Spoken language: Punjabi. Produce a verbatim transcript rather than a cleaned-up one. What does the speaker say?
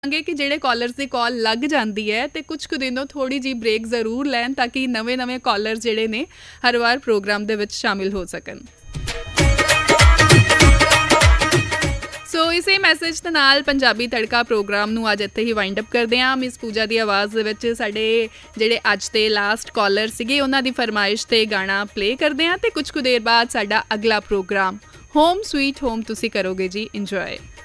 ਕਿ ਜਿਹੜੇ ਕਾਲਰਸ ਦੀ ਕਾਲ ਲੱਗ ਜਾਂਦੀ ਹੈ ਤੇ ਕੁਝ ਕੁ ਦਿਨੋਂ ਥੋੜੀ ਜੀ ਬ੍ਰੇਕ ਜ਼ਰੂਰ ਲੈਣ ਤਾਂ ਕਿ ਨਵੇਂ ਨਵੇਂ ਕਾਲਰ ਜਿਹੜੇ ਨੇ ਹਰ ਵਾਰ ਪ੍ਰੋਗਰਾਮ ਦੇ ਵਿੱਚ ਸ਼ਾਮਿਲ ਹੋ ਸਕਣ। ਸੋ ਇਸੇ ਮੈਸੇਜ ਦੇ ਨਾਲ ਪੰਜਾਬੀ ਤੜਕਾ ਪ੍ਰੋਗਰਾਮ ਨੂੰ ਅੱਜ ਇੱਥੇ ਹੀ ਵਾਈਂਡ ਅਪ ਕਰਦੇ ਹਾਂ। ਮਿਸ ਪੂਜਾ ਦੀ ਆਵਾਜ਼ ਦੇ ਵਿੱਚ ਸਾਡੇ ਜਿਹੜੇ ਅੱਜ ਦੇ ਲਾਸਟ ਕਾਲਰ ਸੀਗੇ ਉਹਨਾਂ ਦੀ ਫਰਮਾਇਸ਼ 'ਤੇ ਗਾਣਾ ਪਲੇ ਕਰਦੇ ਹਾਂ ਤੇ ਕੁਝ ਕੁ ਦੇਰ ਬਾਅਦ ਸਾਡਾ ਅਗਲਾ ਪ੍ਰੋਗਰਾਮ ਹੋਮ ਸਵੀਟ ਹੋਮ ਤੁਸੀਂ ਕਰੋਗੇ ਜੀ ਇੰਜੋਏ।